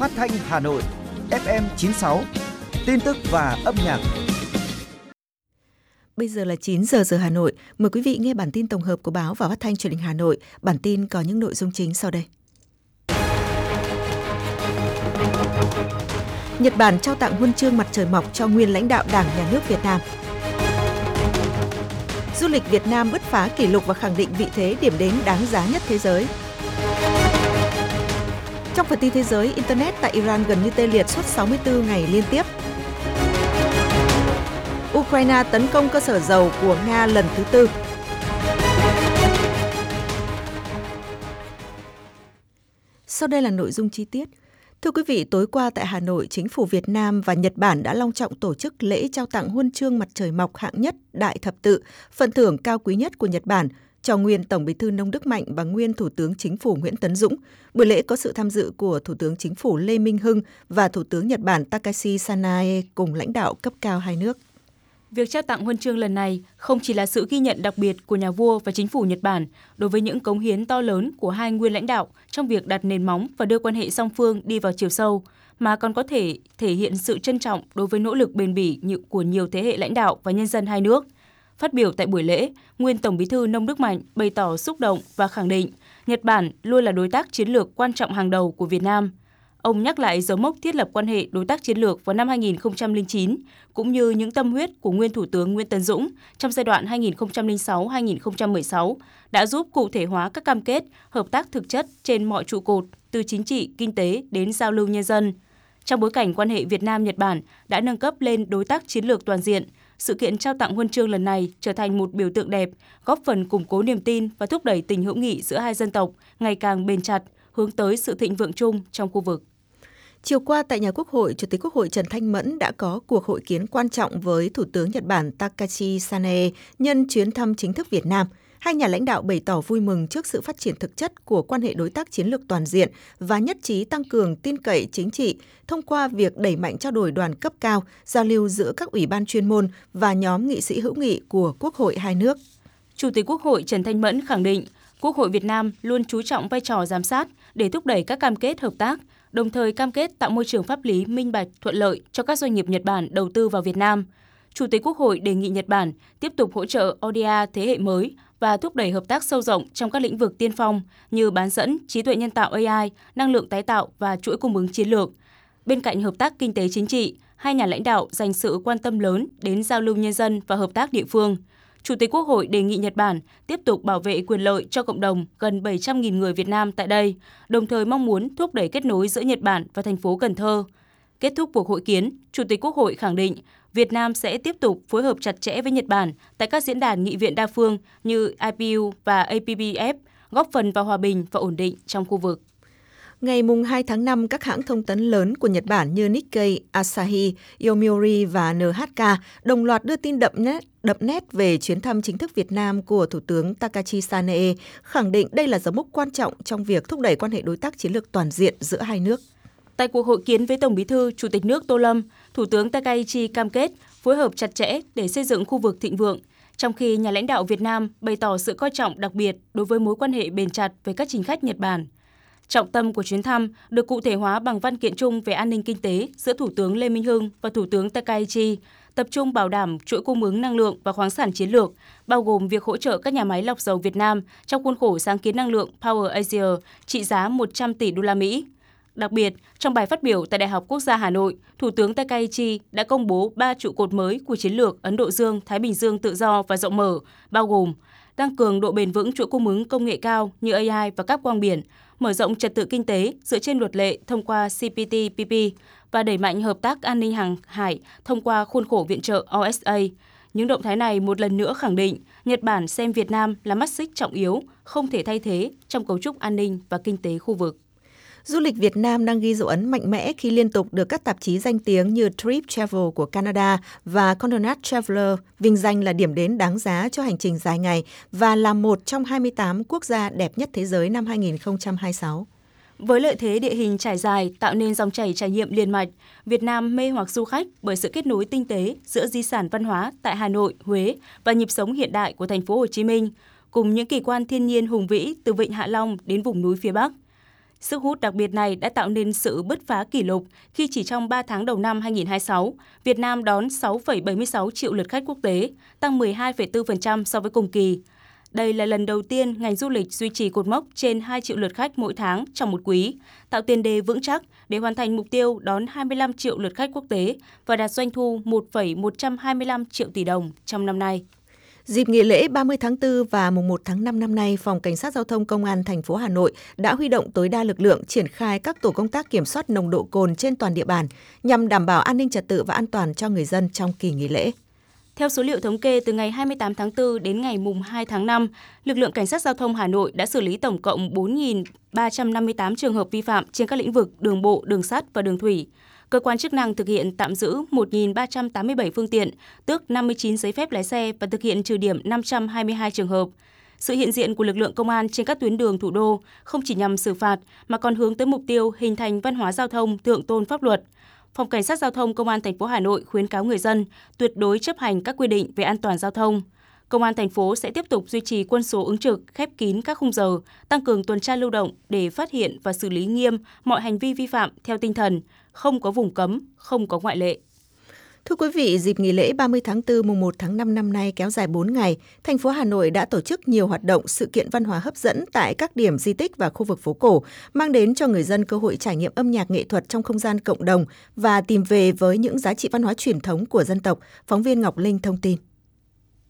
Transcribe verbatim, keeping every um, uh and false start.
Phát thanh Hà Nội ép em chín sáu. Tin tức và âm nhạc. Bây giờ là chín giờ giờ Hà Nội. Mời quý vị nghe bản tin tổng hợp của báo và Phát thanh Truyền hình Hà Nội. Bản tin có những nội dung chính sau đây. Nhật Bản trao tặng huân chương mặt trời mọc cho nguyên lãnh đạo Đảng Nhà nước Việt Nam. Du lịch Việt Nam bứt phá kỷ lục và khẳng định vị thế điểm đến đáng giá nhất thế giới. Trong phần tin thế giới, Internet tại Iran gần như tê liệt suốt sáu mươi tư ngày liên tiếp. Ukraine tấn công cơ sở dầu của Nga lần thứ tư. Sau đây là nội dung chi tiết. Thưa quý vị, tối qua tại Hà Nội, Chính phủ Việt Nam và Nhật Bản đã long trọng tổ chức lễ trao tặng huân chương mặt trời mọc hạng nhất Đại Thập Tự, phần thưởng cao quý nhất của Nhật Bản, cho nguyên Tổng Bí thư Nông Đức Mạnh và nguyên Thủ tướng Chính phủ Nguyễn Tấn Dũng. Buổi lễ có sự tham dự của Thủ tướng Chính phủ Lê Minh Hưng và Thủ tướng Nhật Bản Takashi Sanae cùng lãnh đạo cấp cao hai nước. Việc trao tặng huân chương lần này không chỉ là sự ghi nhận đặc biệt của nhà vua và chính phủ Nhật Bản đối với những cống hiến to lớn của hai nguyên lãnh đạo trong việc đặt nền móng và đưa quan hệ song phương đi vào chiều sâu, mà còn có thể thể hiện sự trân trọng đối với nỗ lực bền bỉ của nhiều thế hệ lãnh đạo và nhân dân hai nước. Phát biểu tại buổi lễ, nguyên Tổng Bí thư Nông Đức Mạnh bày tỏ xúc động và khẳng định Nhật Bản luôn là đối tác chiến lược quan trọng hàng đầu của Việt Nam. Ông nhắc lại dấu mốc thiết lập quan hệ đối tác chiến lược vào năm hai nghìn không trăm lẻ chín, cũng như những tâm huyết của nguyên Thủ tướng Nguyễn Tấn Dũng trong giai đoạn hai nghìn không trăm lẻ sáu đến hai nghìn không trăm mười sáu đã giúp cụ thể hóa các cam kết hợp tác thực chất trên mọi trụ cột, từ chính trị, kinh tế đến giao lưu nhân dân. Trong bối cảnh quan hệ Việt Nam-Nhật Bản đã nâng cấp lên đối tác chiến lược toàn diện, sự kiện trao tặng huân chương lần này trở thành một biểu tượng đẹp, góp phần củng cố niềm tin và thúc đẩy tình hữu nghị giữa hai dân tộc ngày càng bền chặt, hướng tới sự thịnh vượng chung trong khu vực. Chiều qua tại nhà Quốc hội, Chủ tịch Quốc hội Trần Thanh Mẫn đã có cuộc hội kiến quan trọng với Thủ tướng Nhật Bản Takashi Sanae nhân chuyến thăm chính thức Việt Nam. Hai nhà lãnh đạo bày tỏ vui mừng trước sự phát triển thực chất của quan hệ đối tác chiến lược toàn diện và nhất trí tăng cường tin cậy chính trị thông qua việc đẩy mạnh trao đổi đoàn cấp cao, giao lưu giữa các ủy ban chuyên môn và nhóm nghị sĩ hữu nghị của Quốc hội hai nước. Chủ tịch Quốc hội Trần Thanh Mẫn khẳng định Quốc hội Việt Nam luôn chú trọng vai trò giám sát để thúc đẩy các cam kết hợp tác, đồng thời cam kết tạo môi trường pháp lý minh bạch, thuận lợi cho các doanh nghiệp Nhật Bản đầu tư vào Việt Nam. Chủ tịch Quốc hội đề nghị Nhật Bản tiếp tục hỗ trợ o đê a thế hệ mới và thúc đẩy hợp tác sâu rộng trong các lĩnh vực tiên phong như bán dẫn, trí tuệ nhân tạo a i, năng lượng tái tạo và chuỗi cung ứng chiến lược. Bên cạnh hợp tác kinh tế chính trị, hai nhà lãnh đạo dành sự quan tâm lớn đến giao lưu nhân dân và hợp tác địa phương. Chủ tịch Quốc hội đề nghị Nhật Bản tiếp tục bảo vệ quyền lợi cho cộng đồng gần bảy trăm nghìn người Việt Nam tại đây, đồng thời mong muốn thúc đẩy kết nối giữa Nhật Bản và thành phố Cần Thơ. Kết thúc cuộc hội kiến, Chủ tịch Quốc hội khẳng định Việt Nam sẽ tiếp tục phối hợp chặt chẽ với Nhật Bản tại các diễn đàn nghị viện đa phương như i pê u và a pê pê ép, góp phần vào hòa bình và ổn định trong khu vực. Ngày hai tháng năm, các hãng thông tấn lớn của Nhật Bản như Nikkei, Asahi, Yomiuri và en hát ca đồng loạt đưa tin đậm nét, đậm nét về chuyến thăm chính thức Việt Nam của Thủ tướng Takashi Sanae, khẳng định đây là dấu mốc quan trọng trong việc thúc đẩy quan hệ đối tác chiến lược toàn diện giữa hai nước. Tại cuộc hội kiến với Tổng Bí thư, Chủ tịch nước Tô Lâm, Thủ tướng Takaichi cam kết phối hợp chặt chẽ để xây dựng khu vực thịnh vượng, trong khi nhà lãnh đạo Việt Nam bày tỏ sự coi trọng đặc biệt đối với mối quan hệ bền chặt với các chính khách Nhật Bản. Trọng tâm của chuyến thăm được cụ thể hóa bằng văn kiện chung về an ninh kinh tế giữa Thủ tướng Lê Minh Hưng và Thủ tướng Takaichi, tập trung bảo đảm chuỗi cung ứng năng lượng và khoáng sản chiến lược, bao gồm việc hỗ trợ các nhà máy lọc dầu Việt Nam trong khuôn khổ sáng kiến năng lượng Power Asia trị giá một trăm tỷ đô la Mỹ. Đặc biệt, trong bài phát biểu tại Đại học Quốc gia Hà Nội, Thủ tướng Takaichi đã công bố ba trụ cột mới của chiến lược Ấn Độ Dương-Thái Bình Dương tự do và rộng mở, bao gồm tăng cường độ bền vững chuỗi cung ứng công nghệ cao như a i và cáp quang biển, mở rộng trật tự kinh tế dựa trên luật lệ thông qua xê pê tê pê pê và đẩy mạnh hợp tác an ninh hàng hải thông qua khuôn khổ viện trợ o ét a. Những động thái này một lần nữa khẳng định Nhật Bản xem Việt Nam là mắt xích trọng yếu, không thể thay thế trong cấu trúc an ninh và kinh tế khu vực. Du lịch Việt Nam đang ghi dấu ấn mạnh mẽ khi liên tục được các tạp chí danh tiếng như Trip Travel của Canada và Condé Nast Traveler vinh danh là điểm đến đáng giá cho hành trình dài ngày và là một trong hai mươi tám quốc gia đẹp nhất thế giới năm hai nghìn không trăm hai mươi sáu. Với lợi thế địa hình trải dài tạo nên dòng chảy trải nghiệm liền mạch, Việt Nam mê hoặc du khách bởi sự kết nối tinh tế giữa di sản văn hóa tại Hà Nội, Huế và nhịp sống hiện đại của thành phố Hồ Chí Minh, cùng những kỳ quan thiên nhiên hùng vĩ từ Vịnh Hạ Long đến vùng núi phía Bắc. Sức hút đặc biệt này đã tạo nên sự bứt phá kỷ lục khi chỉ trong ba tháng đầu năm hai nghìn không trăm hai mươi sáu, Việt Nam đón sáu phẩy bảy mươi sáu triệu lượt khách quốc tế, tăng mười hai phẩy bốn phần trăm so với cùng kỳ. Đây là lần đầu tiên ngành du lịch duy trì cột mốc trên hai triệu lượt khách mỗi tháng trong một quý, tạo tiền đề vững chắc để hoàn thành mục tiêu đón hai mươi lăm triệu lượt khách quốc tế và đạt doanh thu một phẩy một trăm hai mươi lăm triệu tỷ đồng trong năm nay. Dịp nghỉ lễ ba mươi tháng tư và mùng một tháng năm năm nay, Phòng Cảnh sát Giao thông Công an thành phố Hà Nội đã huy động tối đa lực lượng triển khai các tổ công tác kiểm soát nồng độ cồn trên toàn địa bàn nhằm đảm bảo an ninh trật tự và an toàn cho người dân trong kỳ nghỉ lễ. Theo số liệu thống kê, từ ngày hai mươi tám tháng tư đến ngày mùng hai tháng năm, lực lượng Cảnh sát Giao thông Hà Nội đã xử lý tổng cộng bốn nghìn ba trăm năm mươi tám trường hợp vi phạm trên các lĩnh vực đường bộ, đường sắt và đường thủy. Cơ quan chức năng thực hiện tạm giữ một nghìn ba trăm tám mươi bảy phương tiện, tước năm mươi chín giấy phép lái xe và thực hiện trừ điểm năm trăm hai mươi hai trường hợp. Sự hiện diện của lực lượng công an trên các tuyến đường thủ đô không chỉ nhằm xử phạt mà còn hướng tới mục tiêu hình thành văn hóa giao thông thượng tôn pháp luật. Phòng Cảnh sát Giao thông Công an thành phố Hà Nội khuyến cáo người dân tuyệt đối chấp hành các quy định về an toàn giao thông. Công an thành phố sẽ tiếp tục duy trì quân số ứng trực, khép kín các khung giờ, tăng cường tuần tra lưu động để phát hiện và xử lý nghiêm mọi hành vi vi phạm theo tinh thần không có vùng cấm, không có ngoại lệ. Thưa quý vị, dịp nghỉ lễ ba mươi tháng tư mùng một tháng năm năm nay kéo dài bốn ngày, thành phố Hà Nội đã tổ chức nhiều hoạt động, sự kiện văn hóa hấp dẫn tại các điểm di tích và khu vực phố cổ, mang đến cho người dân cơ hội trải nghiệm âm nhạc nghệ thuật trong không gian cộng đồng và tìm về với những giá trị văn hóa truyền thống của dân tộc. Phóng viên Ngọc Linh thông tin.